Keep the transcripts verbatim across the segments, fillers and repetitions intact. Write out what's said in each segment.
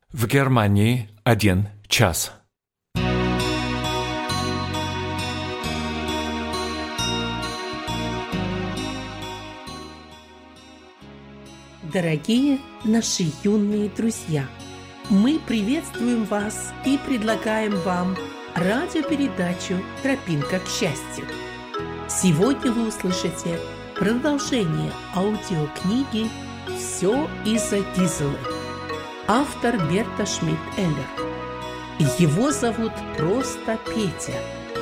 В Германии один час. Дорогие наши юные друзья, мы приветствуем вас и предлагаем вам радиопередачу «Тропинка к счастью». Сегодня вы услышите продолжение аудиокниги «Все из-за Гизелы». Автор Берта Шмидт-Эллер. Его зовут просто Петя.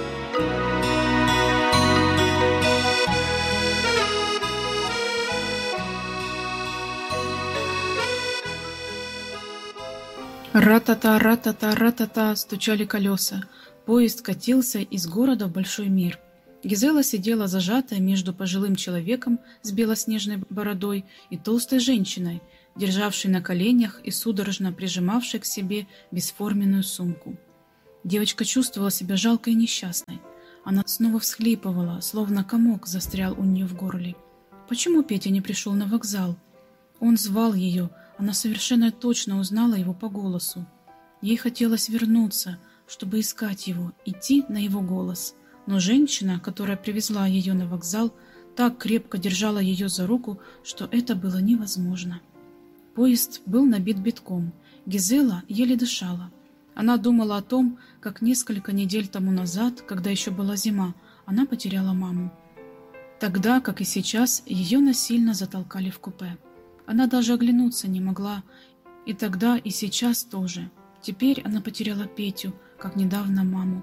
Ра-та-та, ра-та-та, ра-та-та стучали колеса. Поезд катился из города в большой мир. Гизела сидела зажатая между пожилым человеком с белоснежной бородой и толстой женщиной, державшей на коленях и судорожно прижимавшей к себе бесформенную сумку. Девочка чувствовала себя жалкой и несчастной. Она снова всхлипывала, словно комок застрял у нее в горле. Почему Петя не пришел на вокзал? Он звал ее, она совершенно точно узнала его по голосу. Ей хотелось вернуться, чтобы искать его, идти на его голос. Но женщина, которая привезла ее на вокзал, так крепко держала ее за руку, что это было невозможно. Поезд был набит битком. Гизела еле дышала. Она думала о том, как несколько недель тому назад, когда еще была зима, она потеряла маму. Тогда, как и сейчас, ее насильно затолкали в купе. Она даже оглянуться не могла, и тогда, и сейчас тоже. Теперь она потеряла Петю, как недавно маму.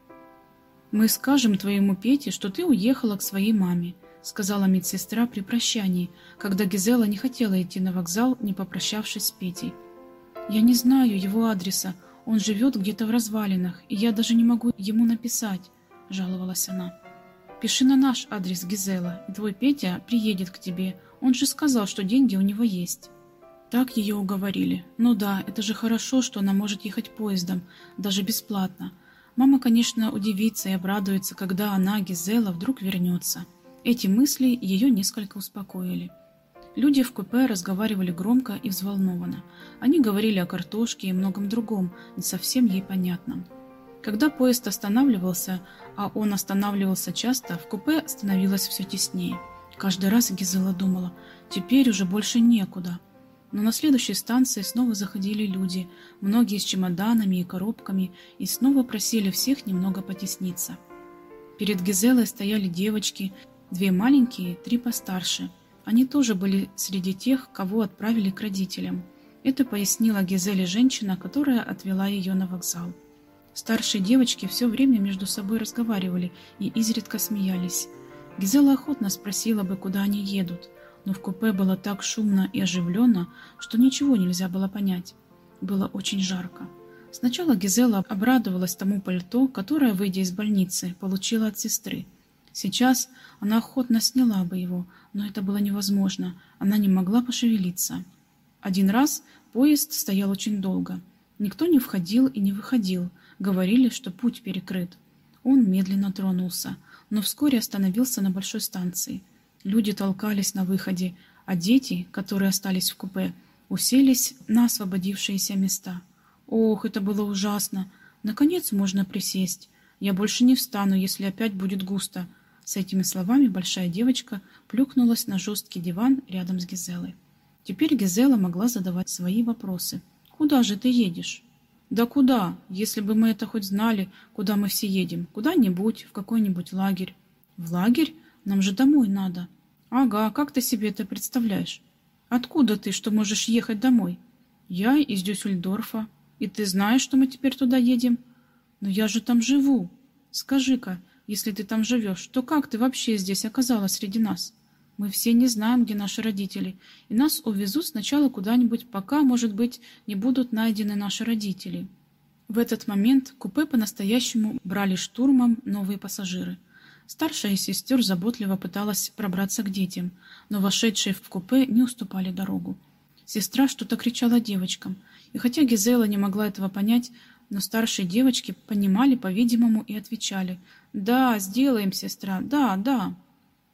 «Мы скажем твоему Пете, что ты уехала к своей маме», сказала медсестра при прощании, когда Гизела не хотела идти на вокзал, не попрощавшись с Петей. «Я не знаю его адреса, он живет где-то в развалинах, и я даже не могу ему написать», жаловалась она. «Пиши на наш адрес, Гизела, и твой Петя приедет к тебе. Он же сказал, что деньги у него есть». Так ее уговорили. Ну да, это же хорошо, что она может ехать поездом, даже бесплатно. Мама, конечно, удивится и обрадуется, когда она, Гизела, вдруг вернется. Эти мысли ее несколько успокоили. Люди в купе разговаривали громко и взволнованно. Они говорили о картошке и многом другом, не совсем ей понятном. Когда поезд останавливался, а он останавливался часто, в купе становилось все теснее. Каждый раз Гизела думала, теперь уже больше некуда. Но на следующей станции снова заходили люди, многие с чемоданами и коробками, и снова просили всех немного потесниться. Перед Гизелой стояли девочки, две маленькие, три постарше. Они тоже были среди тех, кого отправили к родителям. Это пояснила Гизеле женщина, которая отвела ее на вокзал. Старшие девочки все время между собой разговаривали и изредка смеялись. Гизела охотно спросила бы, куда они едут, но в купе было так шумно и оживленно, что ничего нельзя было понять. Было очень жарко. Сначала Гизела обрадовалась тому пальто, которое, выйдя из больницы, получила от сестры. Сейчас она охотно сняла бы его, но это было невозможно, она не могла пошевелиться. Один раз поезд стоял очень долго. Никто не входил и не выходил, говорили, что путь перекрыт. Он медленно тронулся, но вскоре остановился на большой станции. Люди толкались на выходе, а дети, которые остались в купе, уселись на освободившиеся места. Ох, это было ужасно! Наконец можно присесть. Я больше не встану, если опять будет густо. С этими словами большая девочка плюхнулась на жесткий диван рядом с Гизелой. Теперь Гизела могла задавать свои вопросы. «Куда же ты едешь?» «Да куда? Если бы мы это хоть знали, куда мы все едем. Куда-нибудь, в какой-нибудь лагерь». «В лагерь? Нам же домой надо». «Ага, как ты себе это представляешь?» «Откуда ты, что можешь ехать домой?» «Я из Дюссельдорфа. И ты знаешь, что мы теперь туда едем?» «Но я же там живу. Скажи-ка, если ты там живешь, то как ты вообще здесь оказалась среди нас? Мы все не знаем, где наши родители, и нас увезут сначала куда-нибудь, пока, может быть, не будут найдены наши родители». В этот момент купе по-настоящему брали штурмом новые пассажиры. Старшая из сестер заботливо пыталась пробраться к детям, но вошедшие в купе не уступали дорогу. Сестра что-то кричала девочкам, и хотя Гизела не могла этого понять, но старшие девочки понимали, по-видимому, и отвечали: «Да, сделаем, сестра, да, да».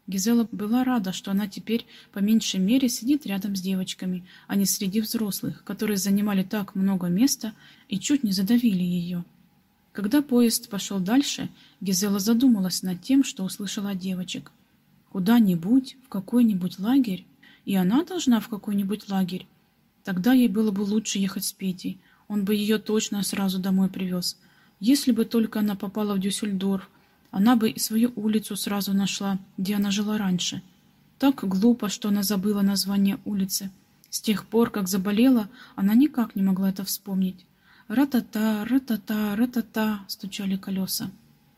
Гизела была рада, что она теперь по меньшей мере сидит рядом с девочками, а не среди взрослых, которые занимали так много места и чуть не задавили ее. Когда поезд пошел дальше, Гизела задумалась над тем, что услышала от девочек. Куда-нибудь, в какой-нибудь лагерь, и она должна в какой-нибудь лагерь. Тогда ей было бы лучше ехать с Петей, он бы ее точно сразу домой привез. Если бы только она попала в Дюссельдорф, она бы и свою улицу сразу нашла, где она жила раньше. Так глупо, что она забыла название улицы. С тех пор, как заболела, она никак не могла это вспомнить. Ра-та-та, ра-та-та, ра-та-та стучали колеса.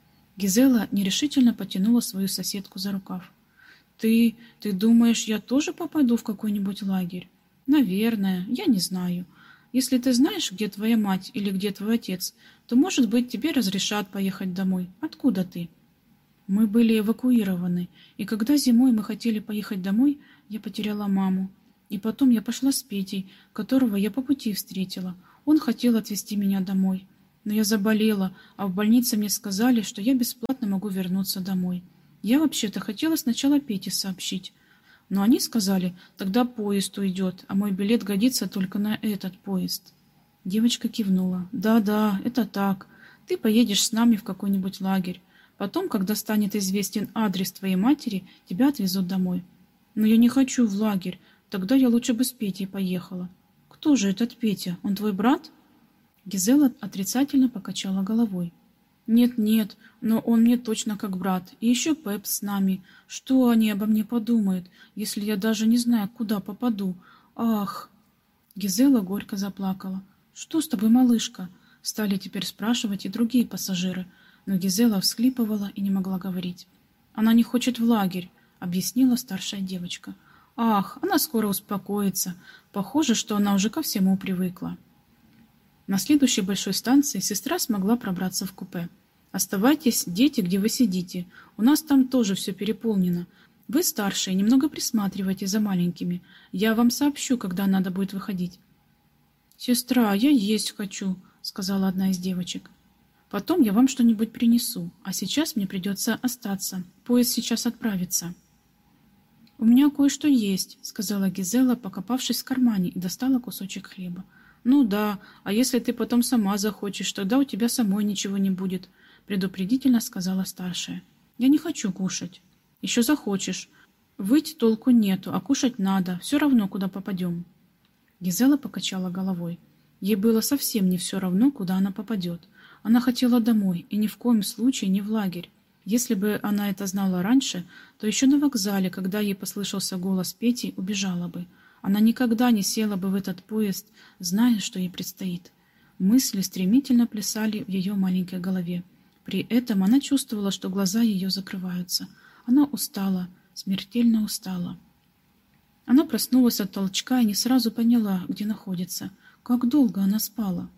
Гизела нерешительно потянула свою соседку за рукав. «Ты... ты думаешь, я тоже попаду в какой-нибудь лагерь?» «Наверное, я не знаю. Если ты знаешь, где твоя мать или где твой отец, то, может быть, тебе разрешат поехать домой. Откуда ты?» «Мы были эвакуированы, и когда зимой мы хотели поехать домой, я потеряла маму. И потом я пошла с Петей, которого я по пути встретила. Он хотел отвезти меня домой. Но я заболела, а в больнице мне сказали, что я бесплатно могу вернуться домой. Я вообще-то хотела сначала Пете сообщить. Но они сказали, тогда поезд уйдет, а мой билет годится только на этот поезд». Девочка кивнула. «Да-да, это так. Ты поедешь с нами в какой-нибудь лагерь. Потом, когда станет известен адрес твоей матери, тебя отвезут домой». «Но я не хочу в лагерь. Тогда я лучше бы с Петей поехала». «Кто же этот Петя? Он твой брат?» Гизела отрицательно покачала головой. «Нет-нет, но он мне точно как брат. И еще Пеп с нами. Что они обо мне подумают, если я даже не знаю, куда попаду? Ах!» Гизела горько заплакала. «Что с тобой, малышка?» Стали теперь спрашивать и другие пассажиры, но Гизела всхлипывала и не могла говорить. «Она не хочет в лагерь», — объяснила старшая девочка. «Ах, она скоро успокоится. Похоже, что она уже ко всему привыкла». На следующей большой станции сестра смогла пробраться в купе. «Оставайтесь, дети, где вы сидите. У нас там тоже все переполнено. Вы, старшие, немного присматривайте за маленькими. Я вам сообщу, когда надо будет выходить». «Сестра, я есть хочу», — сказала одна из девочек. «Потом я вам что-нибудь принесу, а сейчас мне придется остаться. Поезд сейчас отправится». «У меня кое-что есть», — сказала Гизела, покопавшись в кармане, и достала кусочек хлеба. «Ну да, а если ты потом сама захочешь, тогда у тебя самой ничего не будет», — предупредительно сказала старшая. «Я не хочу кушать». «Еще захочешь. Выть толку нету, а кушать надо, все равно, куда попадем». Гизела покачала головой. Ей было совсем не все равно, куда она попадет. Она хотела домой, и ни в коем случае не в лагерь. Если бы она это знала раньше, то еще на вокзале, когда ей послышался голос Пети, убежала бы. Она никогда не села бы в этот поезд, зная, что ей предстоит. Мысли стремительно плясали в ее маленькой голове. При этом она чувствовала, что глаза ее закрываются. Она устала, смертельно устала. Она проснулась от толчка и не сразу поняла, где находится. Как долго она спала?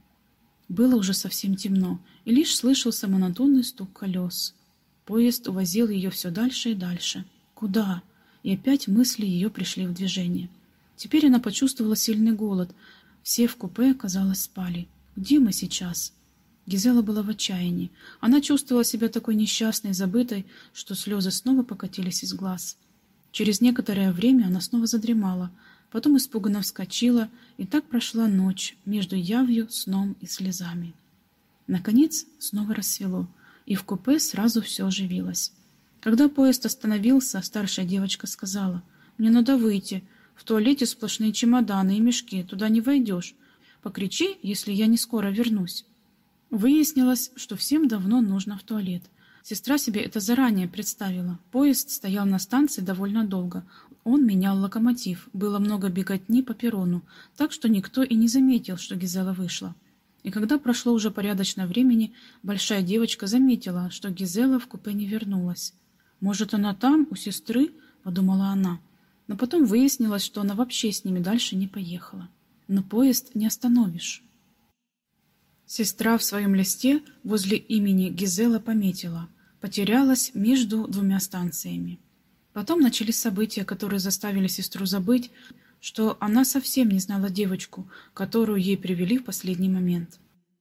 Было уже совсем темно, и лишь слышался монотонный стук колес. Поезд увозил ее все дальше и дальше. Куда? И опять мысли ее пришли в движение. Теперь она почувствовала сильный голод. Все в купе, казалось, спали. Где мы сейчас? Гизела была в отчаянии. Она чувствовала себя такой несчастной и забытой, что слезы снова покатились из глаз. Через некоторое время она снова задремала, потом испуганно вскочила, и так прошла ночь между явью, сном и слезами. Наконец снова рассвело, и в купе сразу все оживилось. Когда поезд остановился, старшая девочка сказала: «Мне надо выйти. В туалете сплошные чемоданы и мешки, туда не войдешь. Покричи, если я не скоро вернусь». Выяснилось, что всем давно нужно в туалет. Сестра себе это заранее представила. Поезд стоял на станции довольно долго. Он менял локомотив. Было много беготни по перрону, так что никто и не заметил, что Гизела вышла. И когда прошло уже порядочно времени, большая девочка заметила, что Гизела в купе не вернулась. «Может, она там, у сестры?» – подумала она. Но потом выяснилось, что она вообще с ними дальше не поехала. Но поезд не остановишь. Сестра в своем листе возле имени Гизела пометила: «Потерялась между двумя станциями». Потом начались события, которые заставили сестру забыть, что она совсем не знала девочку, которую ей привели в последний момент.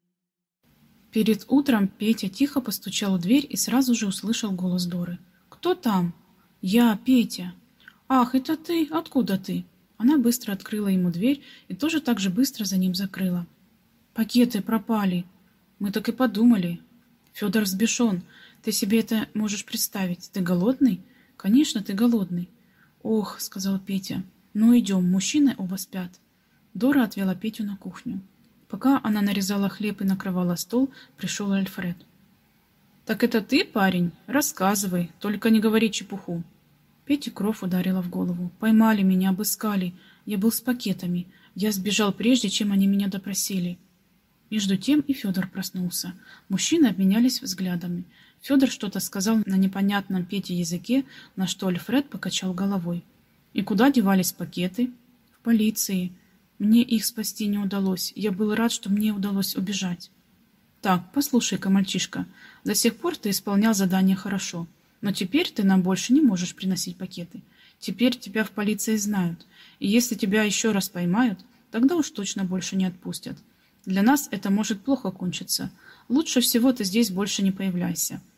Перед утром Петя тихо постучал в дверь и сразу же услышал голос Доры. «Кто там?» «Я, Петя». «Ах, это ты? Откуда ты?» Она быстро открыла ему дверь и тоже так же быстро за ним закрыла. «Пакеты пропали. Мы так и подумали. Федор взбешен. Ты себе это можешь представить? Ты голодный?» «Конечно, ты голодный». «Ох», — сказал Петя. «Ну идем, мужчины оба спят». Дора отвела Петю на кухню. Пока она нарезала хлеб и накрывала стол, пришел Альфред. «Так это ты, парень? Рассказывай, только не говори чепуху». Петю кровь ударила в голову. «Поймали меня, обыскали. Я был с пакетами. Я сбежал прежде, чем они меня допросили». Между тем и Федор проснулся. Мужчины обменялись взглядами. Федор что-то сказал на непонятном Пете языке, на что Альфред покачал головой. «И куда девались пакеты?» «В полиции. Мне их спасти не удалось. Я был рад, что мне удалось убежать». «Так, послушай-ка, мальчишка, до сих пор ты исполнял задание хорошо, но теперь ты нам больше не можешь приносить пакеты. Теперь тебя в полиции знают, и если тебя еще раз поймают, тогда уж точно больше не отпустят. Для нас это может плохо кончиться. Лучше всего ты здесь больше не появляйся.